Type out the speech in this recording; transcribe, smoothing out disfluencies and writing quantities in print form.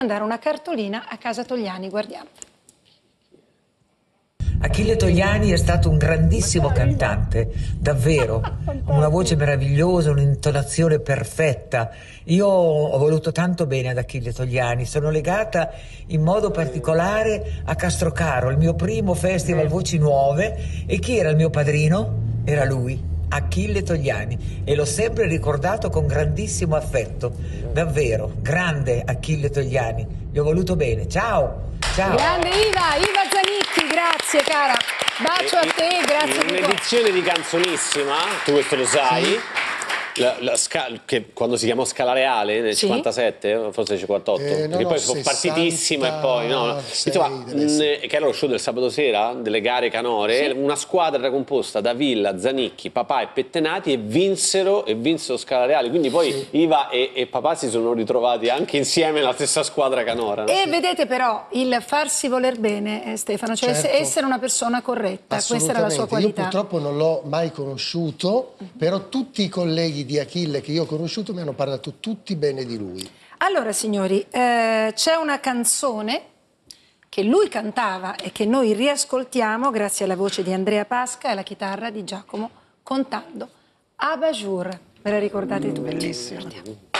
mandare una cartolina a casa Togliani, guardiamo. Achille Togliani è stato un grandissimo cantante, davvero, una voce meravigliosa, un'intonazione perfetta. Io ho voluto tanto bene ad Achille Togliani, sono legata in modo particolare a Castrocaro, il mio primo festival Voci Nuove, e chi era il mio padrino? Era lui, Achille Togliani, e l'ho sempre ricordato con grandissimo affetto, davvero, grande Achille Togliani, gli ho voluto bene, ciao! Ciao. Grande Iva Zanicchi, grazie cara. Bacio a te, grazie. Un'edizione di Canzonissima, tu questo lo sai, sì. Che quando si chiamò Scala Reale nel 57, forse 58, perché poi fu partitissimo e poi insomma, che era lo show del sabato sera delle gare canore, una squadra era composta da Villa, Zanicchi, Papà e Pettenati, e vinsero Scala Reale, quindi poi Iva e Papà si sono ritrovati anche insieme nella stessa squadra canora, no? E vedete però il farsi voler bene, Stefano, cioè essere una persona corretta, questa era la sua qualità. Io purtroppo non l'ho mai conosciuto, però tutti i colleghi di Achille che io ho conosciuto mi hanno parlato tutti bene di lui. Allora signori, c'è una canzone che lui cantava e che noi riascoltiamo grazie alla voce di Andrea Pasca e alla chitarra di Giacomo Contando. Abajur, ve la ricordate tutti? Bellissima.